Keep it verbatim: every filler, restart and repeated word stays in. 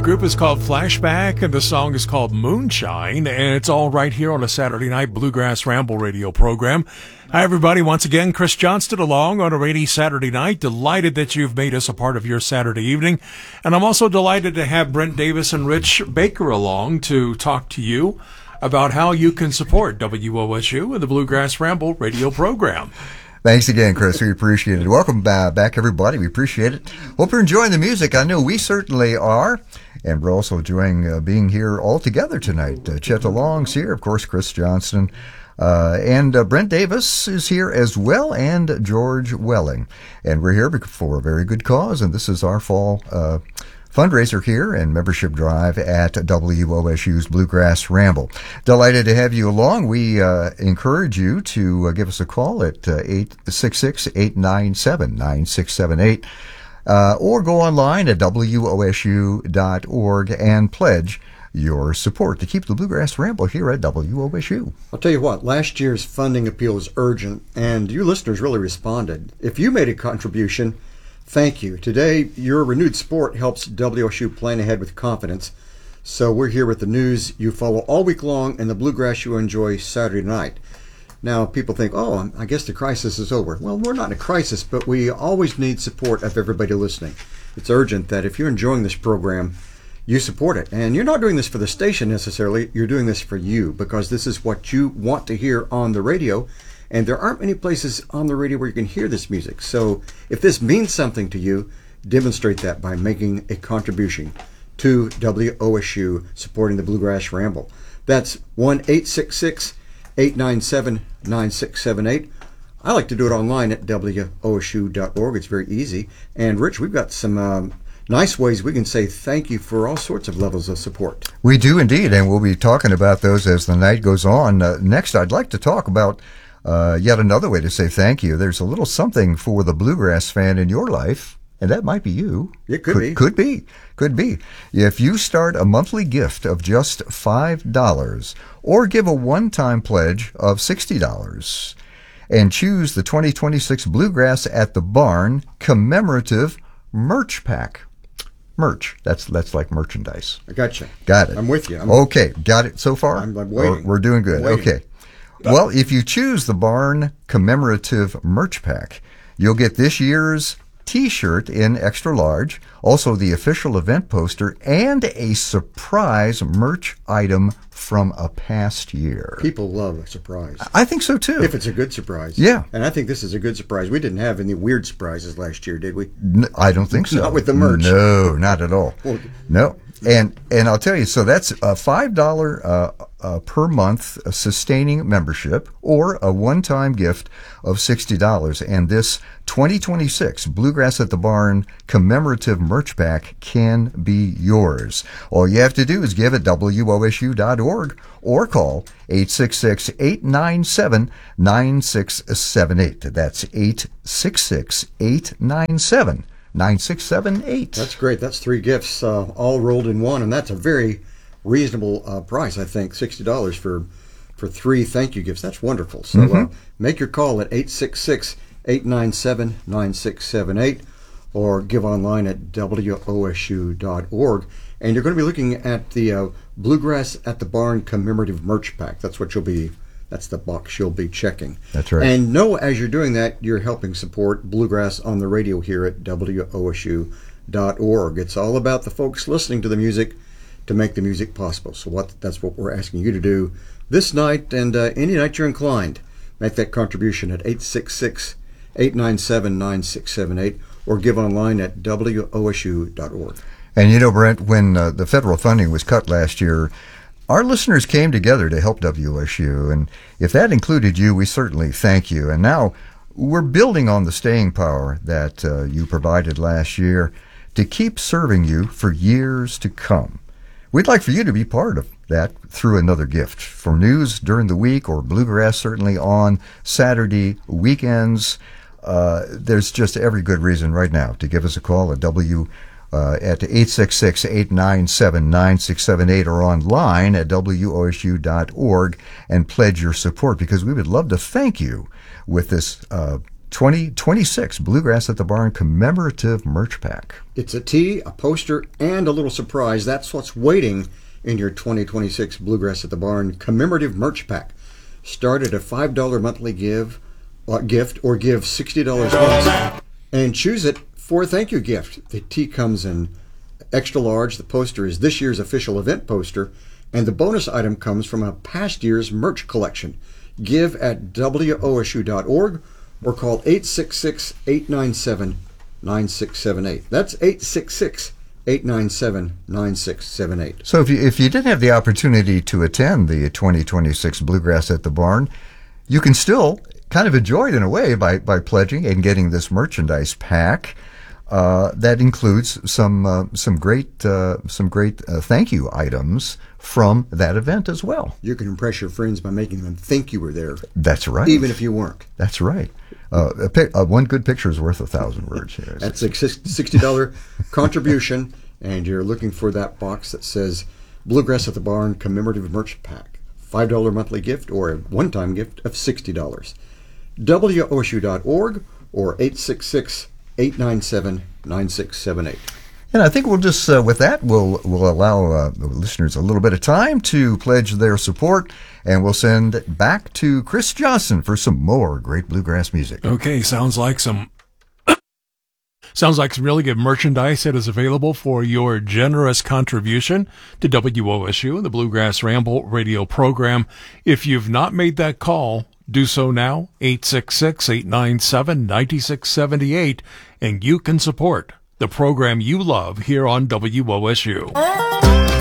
group is called Flashback, and the song is called Moonshine, and it's all right here on a Saturday night Bluegrass Ramble radio program. Hi, everybody. Once again, Chris Johnston along on a rainy Saturday night. Delighted that you've made us a part of your Saturday evening. And I'm also delighted to have Brent Davis and Rich Baker along to talk to you about how you can support W O S U and the Bluegrass Ramble radio program. Thanks again, Chris. We appreciate it. Welcome back, everybody. We appreciate it. Hope you're enjoying the music. I know we certainly are. And we're also enjoying uh, being here all together tonight. Uh, Chet DeLong's here, of course, Chris Johnston. Uh, and uh, Brent Davis is here as well, and George Welling. And we're here for a very good cause, and this is our fall uh, fundraiser here and membership drive at W O S U's Bluegrass Ramble. Delighted to have you along. We uh, encourage you to uh, give us a call at uh, eight six six, eight nine seven, nine six seven eight uh, or go online at W O S U dot org and pledge your support to keep the Bluegrass Ramble here at W O S U. I'll tell you what, last year's funding appeal was urgent, and you listeners really responded. If you made a contribution, thank you. Today, your renewed support helps W O S U plan ahead with confidence. So we're here with the news you follow all week long and the bluegrass you enjoy Saturday night. Now, people think, oh, I guess the crisis is over. Well, we're not in a crisis, but we always need support of everybody listening. It's urgent that if you're enjoying this program, you support it. And you're not doing this for the station necessarily. You're doing this for you, because this is what you want to hear on the radio. And there aren't many places on the radio where you can hear this music. So if this means something to you, demonstrate that by making a contribution to W O S U supporting the Bluegrass Ramble. That's one eight six six, eight nine seven, nine six seven eight. I like to do it online at W O S U dot org. It's very easy. And Rich, we've got some um, nice ways we can say thank you for all sorts of levels of support. We do indeed, and we'll be talking about those as the night goes on. Uh, next, I'd like to talk about Uh, yet another way to say thank you. There's a little something for the bluegrass fan in your life, and that might be you. It could, could be. Could be. Could be. If you start a monthly gift of just five dollars or give a one-time pledge of sixty dollars and choose the twenty twenty-six Bluegrass at the Barn commemorative merch pack. Merch. That's that's like merchandise. I gotcha. Got it. I'm with you. I'm okay. Got it so far? I'm, I'm waiting. We're, we're doing good. Waiting. Okay. Well, if you choose the Barn commemorative merch pack, you'll get this year's T-shirt in extra large, also the official event poster, and a surprise merch item from a past year. People love a surprise. I think so, too. If it's a good surprise. Yeah. And I think this is a good surprise. We didn't have any weird surprises last year, did we? No, I don't think so. Not with the merch. No, not at all. Well, no. And and I'll tell you, so that's a five dollars uh, uh, per month sustaining membership or a one-time gift of sixty dollars. And this twenty twenty-six Bluegrass at the Barn commemorative merch pack can be yours. All you have to do is give at W O S U dot org or call eight six six, eight nine seven, nine six seven eight. That's eight six six, eight nine seven, nine six seven eight. That's great. That's three gifts uh, all rolled in one, and that's a very reasonable uh, price, I think, sixty dollars for for three thank you gifts. That's wonderful. So mm-hmm. uh, make your call at eight six six, eight nine seven, nine six seven eight or give online at W O S U dot org. And you're going to be looking at the uh, Bluegrass at the Barn commemorative merch pack. That's what you'll be That's the box you'll be checking. That's right. And know as you're doing that, you're helping support Bluegrass on the radio here at W O S U dot org. It's all about the folks listening to the music to make the music possible. So what that's what we're asking you to do this night and uh, any night you're inclined. Make that contribution at eight six six, eight nine seven, nine six seven eight or give online at W O S U dot org. And you know, Brent, when uh, the federal funding was cut last year, our listeners came together to help W O S U, and if that included you, we certainly thank you. And now we're building on the staying power that uh, you provided last year to keep serving you for years to come. We'd like for you to be part of that through another gift. For news during the week or Bluegrass certainly on Saturday weekends, uh, there's just every good reason right now to give us a call at W Uh, at eight six six, eight nine seven, nine six seven eight or online at W O S U dot org and pledge your support, because we would love to thank you with this uh, twenty twenty-six Bluegrass at the Barn commemorative merch pack. It's a tee, a poster, and a little surprise. That's what's waiting in your twenty twenty-six Bluegrass at the Barn commemorative merch pack. Start at a five dollars monthly give, uh, gift or give sixty dollars once and choose it for a thank you gift. The tee comes in extra large. The poster is this year's official event poster, and the bonus item comes from a past year's merch collection. Give at W O S U dot org or call eight six six, eight nine seven, nine six seven eight. That's eight six six, eight nine seven, nine six seven eight. So if you, if you didn't have the opportunity to attend the twenty twenty-six Bluegrass at the Barn, you can still kind of enjoy it in a way by, by pledging and getting this merchandise pack. Uh, that includes some uh, some great uh, some great uh, thank you items from that event as well. You can impress your friends by making them think you were there. That's right. Even if you weren't. That's right. Uh, a pic, uh, one good picture is worth a thousand words. Here. That's a sixty dollars contribution, and you're looking for that box that says Bluegrass at the Barn commemorative merch pack. five dollars monthly gift or a one-time gift of sixty dollars. W O S U dot org or eight six six, eight nine seven, nine six seven eight. And I think we'll just, uh, with that, we'll we'll allow uh, the listeners a little bit of time to pledge their support, and we'll send it back to Chris Johnson for some more great bluegrass music. Okay, sounds like some sounds like some really good merchandise that is available for your generous contribution to W O S U and the Bluegrass Ramble radio program. If you've not made that call, do so now, eight six six, eight nine seven, nine six seven eight, and you can support the program you love here on W O S U.